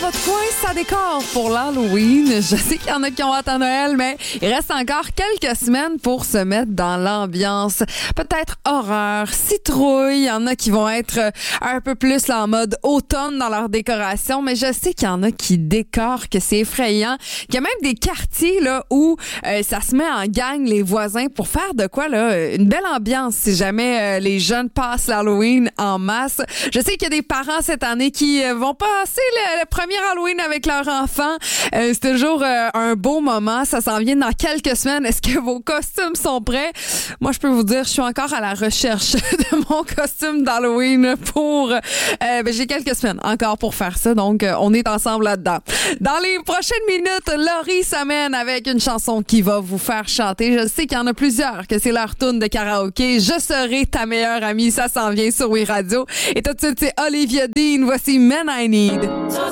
votre coin, ça décore pour l'Halloween. Je sais qu'il y en a qui ont hâte à Noël, mais il reste encore quelques semaines pour se mettre dans l'ambiance. Peut-être horreur, citrouille. Il y en a qui vont être un peu plus là, en mode automne dans leur décoration, mais je sais qu'il y en a qui décorent, que c'est effrayant. Il y a même des quartiers là où ça se met en gang les voisins pour faire de quoi là une belle ambiance si jamais les jeunes passent l'Halloween en masse. Je sais qu'il y a des parents cette année qui vont passer le premier Halloween avec leur enfant. C'est toujours un beau moment. Ça s'en vient dans quelques semaines. Est-ce que vos costumes sont prêts? Moi, je peux vous dire, je suis encore à la recherche de mon costume d'Halloween pour... j'ai quelques semaines encore pour faire ça, donc on est ensemble là-dedans. Dans les prochaines minutes, Laurie s'amène avec une chanson qui va vous faire chanter. Je sais qu'il y en a plusieurs, que c'est leur tourne de karaoké. Je serai ta meilleure amie. Ça s'en vient sur Oui Radio. Et tout de suite, c'est Olivia Dean. Voici Men I Need.